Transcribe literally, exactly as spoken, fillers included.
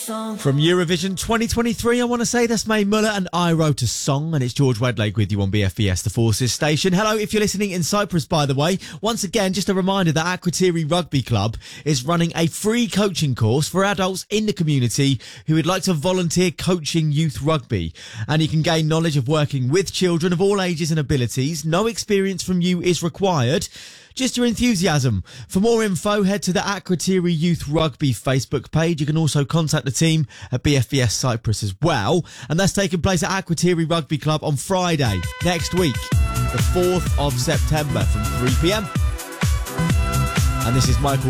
From Eurovision twenty twenty-three, I want to say that's Mae Muller and I Wrote a Song, and it's George Wedlake with you on B F B S, the Forces station. Hello, if you're listening in Cyprus, by the way. Once again, just a reminder that Akrotiri Rugby Club is running a free coaching course for adults in the community who would like to volunteer coaching youth rugby. And you can gain knowledge of working with children of all ages and abilities. No experience from you is required, just your enthusiasm. For more info, head to the Akrotiri Youth Rugby Facebook page. You can also contact the team at B F B S Cyprus as well. And that's taking place at Akrotiri Rugby Club on Friday next week, the fourth of September from three p m. And this is Michael